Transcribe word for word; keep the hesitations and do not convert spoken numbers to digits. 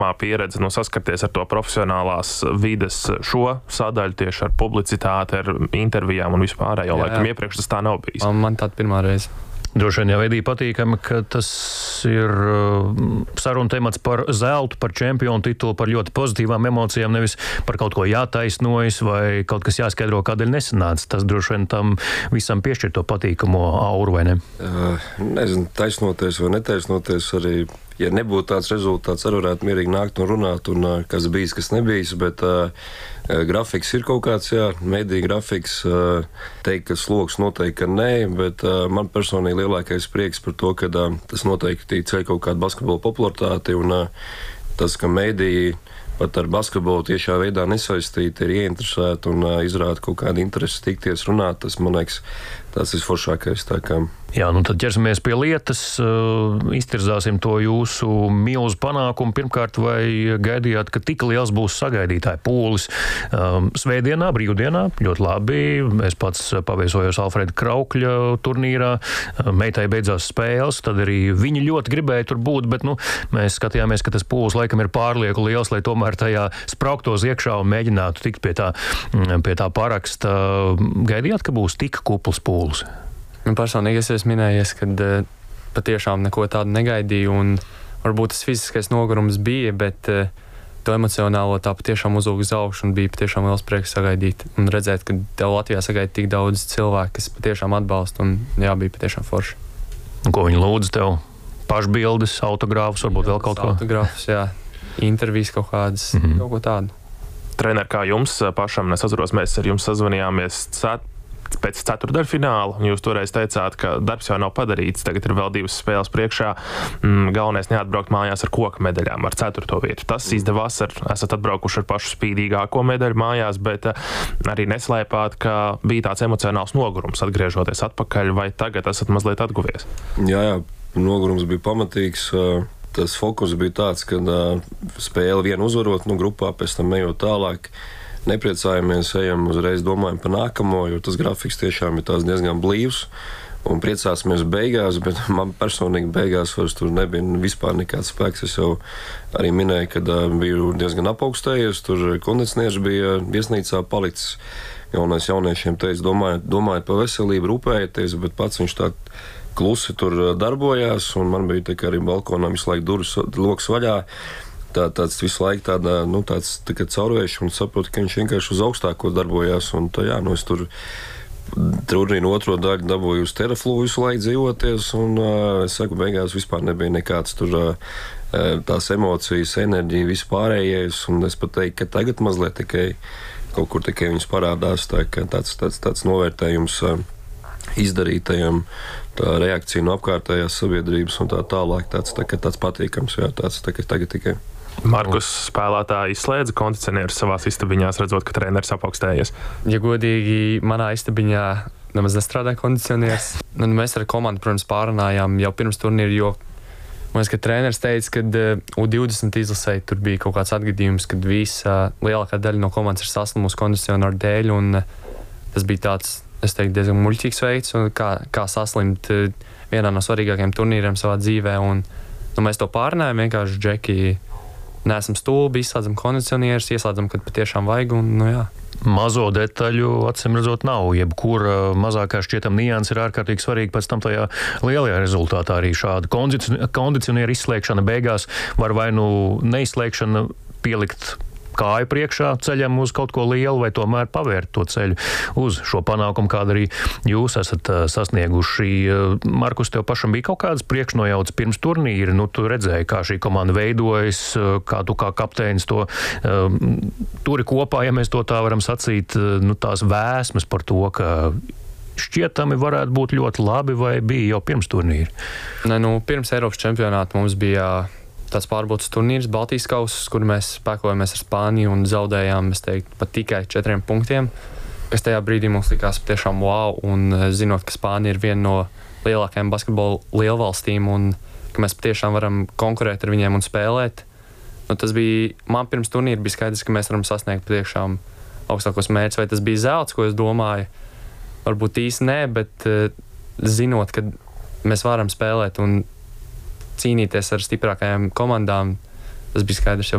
pieredze no saskarties ar to profesionālās vides šo sadaļu tieši ar publicitāti, ar intervijām un vispārējo, laikam iepriekš tas tā nav bijis. Man, man tāda pirmā reize. Droši vien jau veidī patīkami, ka tas ir saruna temats par zeltu, par čempionu titulu, par ļoti pozitīvām emocijām, nevis par kaut ko jātaisnojas vai kaut kas jāskaidro, kādēļ nesanāca. Tas droši vien tam visam piešķir to patīkamo auru, vai ne? Uh, nezinu, taisnoties vai netaisnoties arī. Ja nebūtu tāds rezultāts, arī varētu mierīgi nākt un runāt, un uh, kas bijis, kas nebijis, bet uh, grafiks ir kaut kāds, jā, mediju grafiks, uh, teikt, ka sloks noteikti, ka nē, bet uh, man personīgi lielākais prieks par to, ka uh, tas noteikti ceļ kaut kādu basketbolu popularitāti, un uh, tas, ka mediji pat ar basketbolu tiešā veidā nesaistīti, ir ieinteresēti un uh, izrāda kaut kādu interesi tikties runāt, tas, man liekas, tas ir foršākais. Tā kā Jā, nu tad ķersimies pie lietas, iztirzāsim to jūsu milzu panākumu. Pirmkārt, vai gaidījāt, ka tik liels būs sagaidītāju pūlis? Svētdienā, brīvdienā, ļoti labi. Es pats paviesojos Alfreda Kraukļa turnīrā. Meitai beidzās spēles, tad arī viņi ļoti gribēja tur būt, bet nu, mēs skatījāmies, ka tas pūlis laikam ir pārlieku liels, lai tomēr tajā sprauktos iekšā un mēģinātu tikt pie tā, pie tā paraksta. Gaidījāt, ka būs tik kupls pūlis? Un personīgi es esmu minējies, ka uh, patiešām neko tādu negaidīju, un varbūt tas fiziskais nogurums bija, bet uh, to emocionālo tā patiešām uzauga uz augšu, un bija patiešām liels prieks sagaidīt un redzēt, ka tev Latvijā sagaida tik daudz cilvēku, kas patiešām atbalsta, un jā, bija patiešām forši. Un ko viņi lūdza tev? Pašbildes, autogrāfus, varbūt jā, vēl kaut ko? Autogrāfus, jā. Intervijas kaut kādas, mm-hmm. kaut ko tādu. Trener, kā jums pašam, es atceros, mēs ar jums sazvanījāmies cet pēc ceturtdaļfināla, un jūs toreiz teicāt, ka darbs jau nav padarīts, tagad ir vēl divas spēles priekšā, mm, galvenais neatbraukt mājās ar koka medaļām, ar ceturto vietu. Tas izdevās, ar, esat atbraukuši ar pašu spīdīgāko medaļu mājās, bet arī neslēpāt, ka bija tāds emocionāls nogurums atgriežoties atpakaļ, vai tagad esat mazliet atguvies? Jā, jā, nogurums bija pamatīgs. Tas fokus bija tāds, ka spēle vienu uzvarot, nu, grupā, pēc tam ejot tālāk. Nepriecājamies, ejam uzreiz domājam par nākamo, jo tas grafiks tiešām ir tās diezgan blīvs. Un priecāsimies beigās, bet man personīgi beigās vairs tur nebija vispār nekāds spēks. Es jau arī minēju, ka uh, biju diezgan apaugstējies, tur kondicionieris bija viesnīcā palicis. Jaunais jauniešiem teica, domājiet, domājiet par veselību, rūpējieties, bet pats viņš tā klusi tur darbojās, un man bija tā kā arī balkonā visu laiku durvis loks vaļā. Tā, tāds visu laiku tāda, nu, tāds tā kā caurvērš, un saprotu, ka viņš vienkārši uz augstāko darbojās, un tā, jā, nu, es tur turnīru otro daļu dabūju uz teraflu visu laiku dzīvoties, un uh, es saku, beigās vispār nebija nekāds tur uh, tās emocijas, enerģija, vispārējais, un es pat teiktu, ka tagad mazliet tikai kaut kur tikai viņas parādās, tā, ka tāds, tāds, tāds novērtējums uh, izdarītajam, tā reakcija no apkārtējās sabiedrības un tā tālāk, tāds, tā, tāds patīkams, jā, tāds tā, tagad tikai. Markus spēlētāji izslēdza kondicionierus savās istabiņās, redzot, ka treneris apaugstējies. Ja godīgi, manā istabiņā nemaz nestrādā kondicionieris. Mēs ar komandu, protams, pārunājām jau pirms turnīra, jo man liekas, ka treneris teica, ka U divdesmit izlasēji tur bija kaut kāds atgadījums, kad visa lielākā daļa no komandas ir saslimusi kondicionieru dēļ, un tas bija tāds, es teiktu, diezgan muļķīgs veids, un kā, kā saslimt vienā no svarīgākajiem turnīriem savā dzīvē, un nu, mēs to pārnājām vienkārši džeki. Neesam stulbi, izslēdzam kondicionierus, ieslēdzam, kad patiešām vajag, un, nu jā. Mazo detaļu, acīm redzot, nav. Jebkura mazākā šķietam nianses ir ārkārtīgi svarīga pēc tam tajā lielajā rezultātā. Arī šāda kondicionieru izslēgšana beigās var vai nu neizslēgšana pielikt kāju priekšā ceļam uz kaut ko lielu, vai tomēr pavērt to ceļu uz šo panākumu, kādu arī jūs esat sasnieguši. Markus, tev pašam bija kaut kādas priekšnojautas pirms turnīra? Nu, tu redzēji, kā šī komanda veidojas, kā tu kā kapteinis to um, turi kopā, ja mēs to tā varam sacīt, nu, tās vēsmas par to, ka šķietami varētu būt ļoti labi, vai bija jau pirms turnīra? Ne, nu, pirms Eiropas čempionāta mums bija tāds pārbaudas turnīrs, Baltijas kauss, kur mēs spēkojamies ar Spāniju un zaudējām, es teiktu, pat tikai četriem punktiem, kas tajā brīdī mums likās patiešām wow, un zinot, ka Spānija ir viena no lielākajām basketbola lielvalstīm un ka mēs patiešām varam konkurēt ar viņiem un spēlēt. Nu, tas bija, man pirms turnīra bija skaidrs, ka mēs varam sasniegt patiešām augstākos mērķus, vai tas bija zelts, ko es domāju, varbūt īsti nē, bet zinot, ka mēs varam spēlēt un cīnīties ar stiprākajām komandām, tas bija skaidrs jau